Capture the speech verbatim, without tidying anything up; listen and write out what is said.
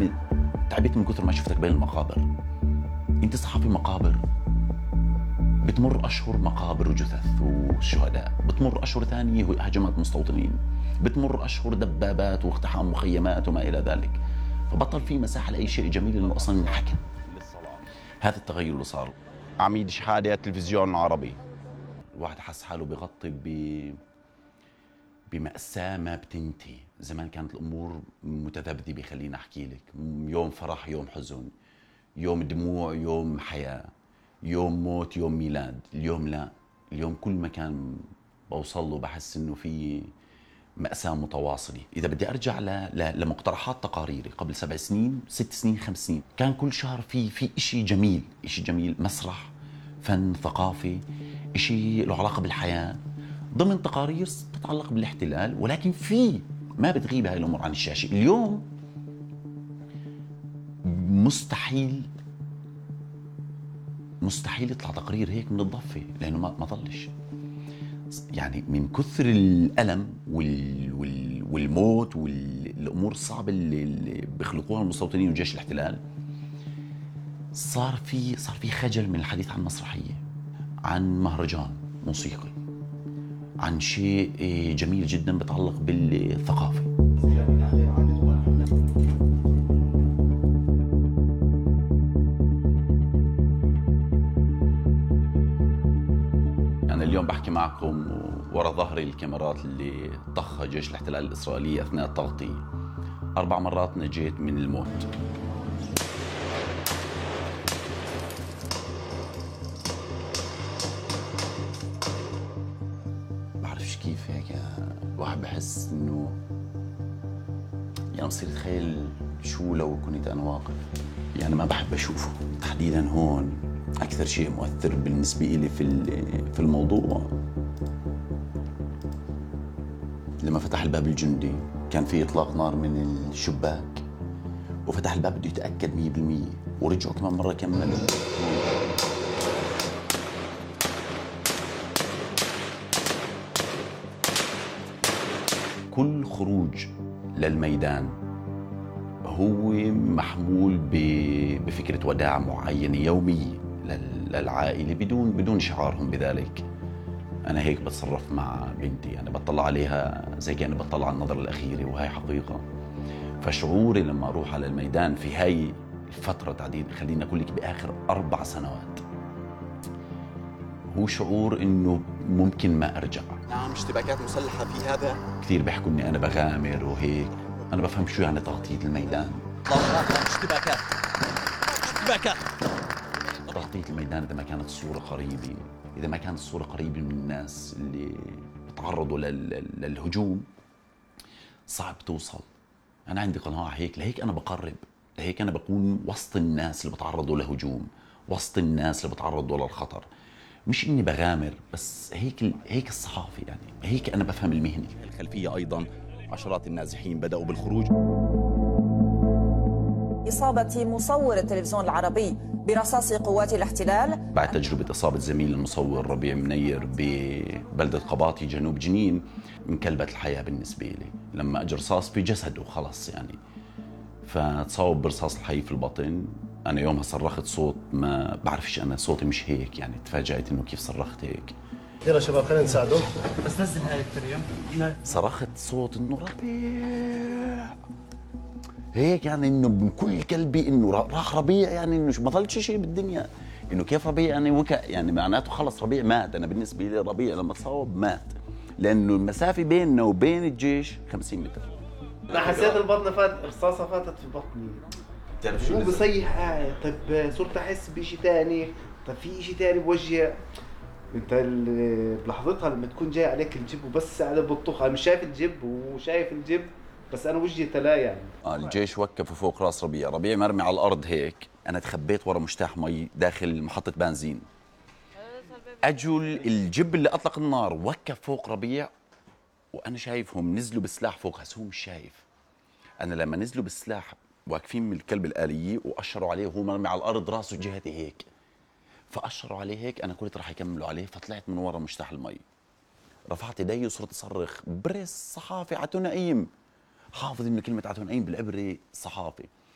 انا تعبت من كثر ما شفتك بين المقابر. انت صحفي مقابر، بتمر اشهر مقابر وجثث وشهداء، بتمر اشهر ثانيه هجمات مستوطنين، بتمر اشهر دبابات واقتحام مخيمات وما الى ذلك. فبطل في مساحه لاي شيء جميل انه اصلا ينحكى. هذا التغير اللي صار. عميد شهاده التلفزيون العربي، الواحد حس حاله بغطي ب بمأساة ما بتنتهي. زمان كانت الأمور متذبذبة، خليني أحكي لك، يوم فرح يوم حزن، يوم دموع يوم حياة، يوم موت يوم ميلاد. اليوم لا، اليوم كل مكان بوصل له بحس إنه في مأساة متواصلة. إذا بدي أرجع ل... ل... لمقترحات تقاريري قبل سبع سنين ست سنين خمس سنين، كان كل شهر في في إشي جميل، إشي جميل، مسرح، فن، ثقافي، إشي له علاقة بالحياة ضمن تقارير تتعلق بالاحتلال، ولكن في ما بتغيب هاي الأمور عن الشاشة. اليوم مستحيل مستحيل يطلع تقرير هيك من الضفة، لأنه ما ما ضلش. يعني من كثر الألم وال وال والموت والأمور الصعبة اللي, اللي بيخلقوها المستوطنين وجيش الاحتلال، صار في صار في خجل من الحديث عن مسرحية، عن مهرجان موسيقي، عن شيء جميل جدا بيتعلق بالثقافة. أنا اليوم بحكي معكم ورا ظهري الكاميرات اللي طخها جيش الاحتلال الإسرائيلي أثناء التغطية. أربع مرات نجيت من الموت. بعرفش كيف هيك الواحد بحس إنه يعني بصير أتخيل شو لو كنت أنا واقف. يعني ما بحب أشوفه تحديدا هون. أكثر شيء مؤثر بالنسبة لي في في الموضوع لما فتح الباب الجندي، كان في إطلاق نار من الشباك وفتح الباب بده يتأكد مية بالمية، ورجعوا كمان مرة كملوا. كل خروج للميدان هو محمول بفكرة وداع معينة يومية للعائلة بدون بدون شعارهم بذلك. أنا هيك بتصرف مع بنتي، يعني بطلع عليها زي كأني بطلع على النظرة الأخيرة، وهي حقيقة. فشعوري لما أروح على الميدان في هاي الفترة تعديد، خليني أقول لك بآخر أربع سنوات، هو شعور إنه ممكن ما أرجع. نعم، اشتباكات مسلحة في هذا. كثير بيحكوا إني أنا بغامر وهيك، أنا بفهم شو يعني تغطية الميدان. اشتباكات اشتباكات تغطية الميدان إذا ما كانت الصورة قريبة، إذا ما كانت الصورة قريبة من الناس اللي بتعرضوا للهجوم، صعب توصل. أنا عندي قناعة هيك، لهيك أنا بقرب، لهيك أنا بكون وسط الناس اللي بتعرضوا لهجوم، وسط الناس اللي بتعرضوا للخطر. مش إني بغامر، بس هيك هيك الصحافة، يعني هيك أنا بفهم المهنة. الخلفية أيضا عشرات النازحين بدأوا بالخروج. إصابة مصور التلفزيون العربي برصاص قوات الاحتلال بعد تجربة إصابة زميل المصور ربيع منير ببلدة قباطي جنوب جنين، انقلبت الحياة بالنسبة لي لما أجى رصاص في جسده خلص يعني. فتصاوب برصاص الحي في البطن. أنا يومها صرخت صوت ما بعرفش، أنا صوتي مش هيك، يعني تفاجأت إنه كيف صرخت هيك. يلا شباب خلينا نساعده. بس نزل هاي التريم. صرخت صوت إنه ربيع هيك، يعني إنه من كل قلبي إنه راح ربيع، يعني إنه ما ضلش شيء بالدنيا، إنه كيف ربيع يعني وكا، يعني معناته خلص ربيع مات. أنا بالنسبة لي ربيع لما تصاوب مات، لأنه المسافة بيننا وبين الجيش خمسين متر. أنا حسيت البطن فات، رصاصة فاتت في بطني. بتعرف شو هو بصيح قاعد، طيب صرت أحس بشيء تاني، طيب في شيء تاني بوجه. انت بلحظتها لما تكون جاي عليك الجب وبس على بطخ، انا مش شايف الجب وشايف الجب بس انا وجهي تلا يعني. آه الجيش وقفوا فوق راس ربيع، ربيع مرمي على الارض هيك، انا تخبيت ورا مشتاح مي داخل محطه بنزين. اجوا الجب اللي اطلق النار وقف فوق ربيع، وانا شايفهم نزلوا بالسلاح فوق، هسه هو مش شايف. انا لما نزلوا بالسلاح واقفين من الكلب الآلية واشروا عليه وهو مرمي على الارض راسه جهتي هيك، فاشروا عليه هيك، انا قلت راح يكملوا عليه، فطلعت من ورا مشتاح المي، رفعت يدي وصرت اصرخ بريس صحافي عتو نعيم، حافظ انه كلمه عتو نعيم بالعبري صحافي.